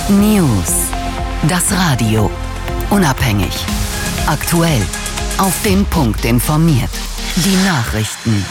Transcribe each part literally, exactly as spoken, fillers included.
News. Das Radio. Unabhängig. Aktuell. Auf den Punkt informiert. Die Nachrichten.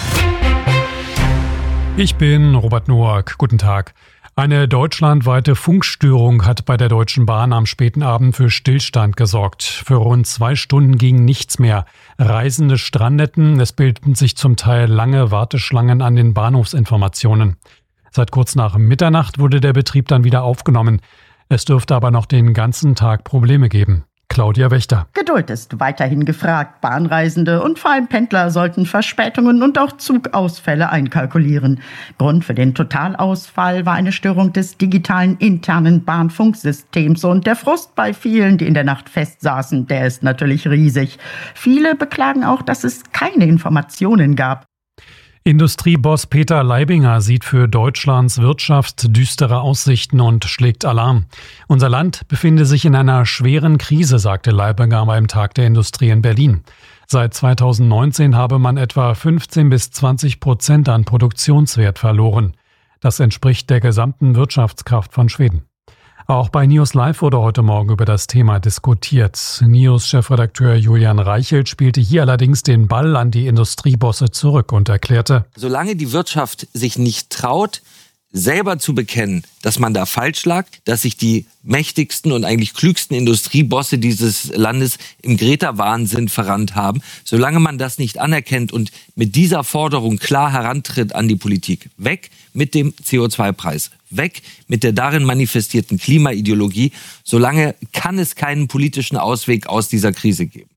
Ich bin Robert Noack. Guten Tag. Eine deutschlandweite Funkstörung hat bei der Deutschen Bahn am späten Abend für Stillstand gesorgt. Für rund zwei Stunden ging nichts mehr. Reisende strandeten, es bildeten sich zum Teil lange Warteschlangen an den Bahnhofsinformationen. Seit kurz nach Mitternacht wurde der Betrieb dann wieder aufgenommen. Es dürfte aber noch den ganzen Tag Probleme geben. Claudia Wächter. Geduld ist weiterhin gefragt. Bahnreisende und vor allem Pendler sollten Verspätungen und auch Zugausfälle einkalkulieren. Grund für den Totalausfall war eine Störung des digitalen internen Bahnfunksystems. Und der Frust bei vielen, die in der Nacht festsaßen, der ist natürlich riesig. Viele beklagen auch, dass es keine Informationen gab. Industrieboss Peter Leibinger sieht für Deutschlands Wirtschaft düstere Aussichten und schlägt Alarm. Unser Land befinde sich in einer schweren Krise, sagte Leibinger beim Tag der Industrie in Berlin. Seit zweitausendneunzehn habe man etwa fünfzehn bis zwanzig Prozent an Produktionswert verloren. Das entspricht der gesamten Wirtschaftskraft von Schweden. Auch bei News Live wurde heute Morgen über das Thema diskutiert. News-Chefredakteur Julian Reichelt spielte hier allerdings den Ball an die Industriebosse zurück und erklärte: Solange die Wirtschaft sich nicht traut, selber zu bekennen, dass man da falsch lag, dass sich die mächtigsten und eigentlich klügsten Industriebosse dieses Landes im Greta-Wahnsinn verrannt haben, solange man das nicht anerkennt und mit dieser Forderung klar herantritt an die Politik, weg mit dem C O zwei Preis, weg mit der darin manifestierten Klimaideologie, solange kann es keinen politischen Ausweg aus dieser Krise geben.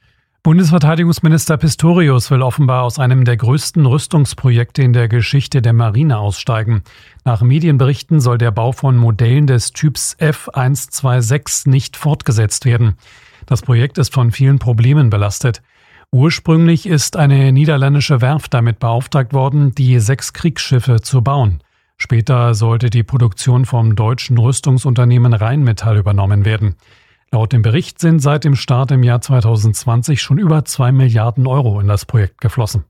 Bundesverteidigungsminister Pistorius will offenbar aus einem der größten Rüstungsprojekte in der Geschichte der Marine aussteigen. Nach Medienberichten soll der Bau von Modellen des Typs F hundertsechsundzwanzig nicht fortgesetzt werden. Das Projekt ist von vielen Problemen belastet. Ursprünglich ist eine niederländische Werft damit beauftragt worden, die sechs Kriegsschiffe zu bauen. Später sollte die Produktion vom deutschen Rüstungsunternehmen Rheinmetall übernommen werden. Laut dem Bericht sind seit dem Start im Jahr zweitausendzwanzig schon über zwei Milliarden Euro in das Projekt geflossen.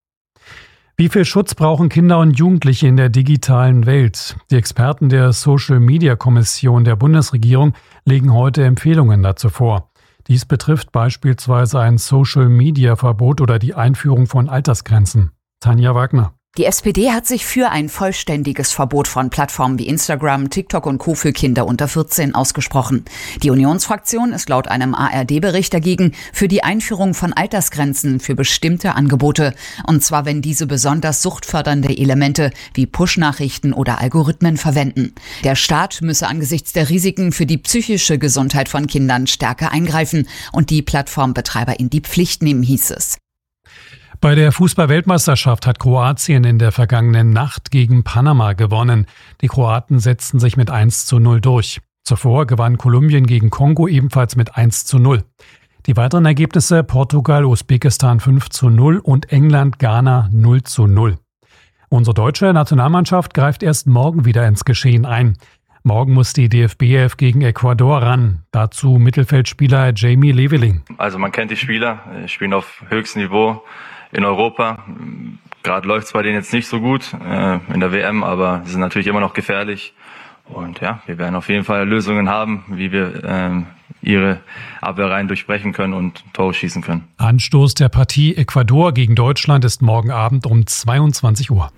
Wie viel Schutz brauchen Kinder und Jugendliche in der digitalen Welt? Die Experten der Social-Media-Kommission der Bundesregierung legen heute Empfehlungen dazu vor. Dies betrifft beispielsweise ein Social-Media-Verbot oder die Einführung von Altersgrenzen. Tanja Wagner. Die S P D hat sich für ein vollständiges Verbot von Plattformen wie Instagram, TikTok und Co. für Kinder unter vierzehn ausgesprochen. Die Unionsfraktion ist laut einem A R D-Bericht dagegen für die Einführung von Altersgrenzen für bestimmte Angebote. Und zwar, wenn diese besonders suchtfördernde Elemente wie Push-Nachrichten oder Algorithmen verwenden. Der Staat müsse angesichts der Risiken für die psychische Gesundheit von Kindern stärker eingreifen und die Plattformbetreiber in die Pflicht nehmen, hieß es. Bei der Fußball-Weltmeisterschaft hat Kroatien in der vergangenen Nacht gegen Panama gewonnen. Die Kroaten setzten sich mit eins zu null durch. Zuvor gewann Kolumbien gegen Kongo ebenfalls mit eins zu null. Die weiteren Ergebnisse: Portugal, Usbekistan fünf zu null und England, Ghana null zu null. Unsere deutsche Nationalmannschaft greift erst morgen wieder ins Geschehen ein. Morgen muss die D F B elf gegen Ecuador ran. Dazu Mittelfeldspieler Jamie Leveling. Also man kennt die Spieler, spielen auf höchstem Niveau in Europa. Gerade läuft es bei denen jetzt nicht so gut äh, in der W M, aber sie sind natürlich immer noch gefährlich. Und ja, wir werden auf jeden Fall Lösungen haben, wie wir äh, ihre Abwehrreihen durchbrechen können und Tore schießen können. Anstoß der Partie Ecuador gegen Deutschland ist morgen Abend um zweiundzwanzig Uhr.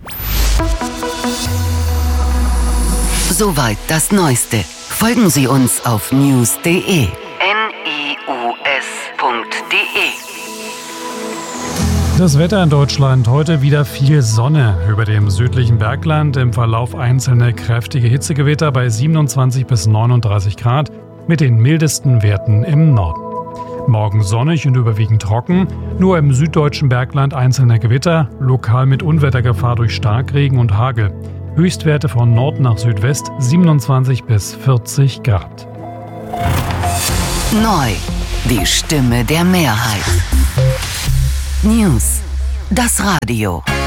Soweit das Neueste. Folgen Sie uns auf news punkt de. N I U S punkt de. Das Wetter in Deutschland: heute wieder viel Sonne. Über dem südlichen Bergland im Verlauf einzelne kräftige Hitzegewitter bei siebenundzwanzig bis neununddreißig Grad mit den mildesten Werten im Norden. Morgen sonnig und überwiegend trocken, nur im süddeutschen Bergland einzelne Gewitter, lokal mit Unwettergefahr durch Starkregen und Hagel. Höchstwerte von Nord nach Südwest siebenundzwanzig bis vierzig Grad. Neu, die Stimme der Mehrheit. News, das Radio.